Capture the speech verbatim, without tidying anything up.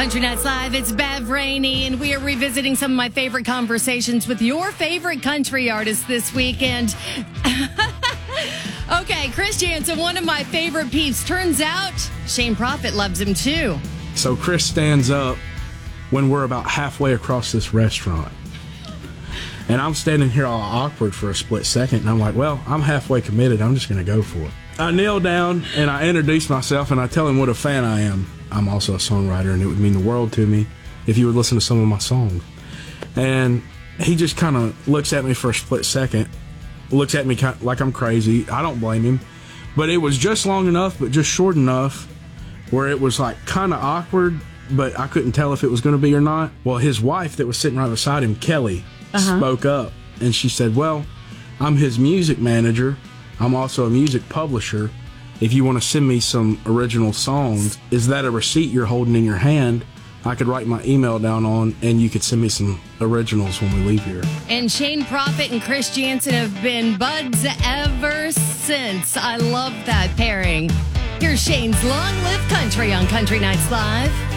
Country Nights Live. It's Bev Rainey, and we are revisiting some of my favorite conversations with your favorite country artists this weekend. Okay, Chris Janson, one of my favorite peeps. Turns out Shane Prophet loves him too. So Chris stands up when we're about halfway across this restaurant. And I'm standing here all awkward for a split second, and I'm like, well, I'm halfway committed. I'm just going to go for it. I kneel down, and I introduce myself, and I tell him what a fan I am. I'm also a songwriter, and it would mean the world to me if you would listen to some of my songs. And he just kind of looks at me for a split second, looks at me kind of like I'm crazy. I don't blame him. But it was just long enough, but just short enough, where it was like kind of awkward, but I couldn't tell if it was going to be or not. Well, his wife that was sitting right beside him, Kelly, uh-huh. spoke up, and she said, well, I'm his music manager. I'm also a music publisher. If you want to send me some original songs, is that a receipt you're holding in your hand? I could write my email down on, and you could send me some originals when we leave here. And Shane Prophet and Chris Janson have been buds ever since. I love that pairing. Here's Shane's Long Live Country on Country Nights Live.